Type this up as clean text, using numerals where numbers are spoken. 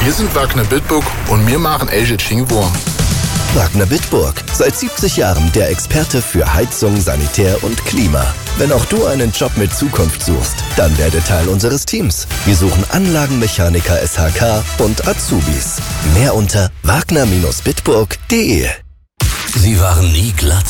Wir sind Wagner Bitburg und wir machen Elche Wurm. Wagner Bitburg, seit 70 Jahren der Experte für Heizung, Sanitär und Klima. Wenn auch du einen Job mit Zukunft suchst, dann werde Teil unseres Teams. Wir suchen Anlagenmechaniker SHK und Azubis. Mehr unter wagner-bitburg.de. Sie waren nie glatt,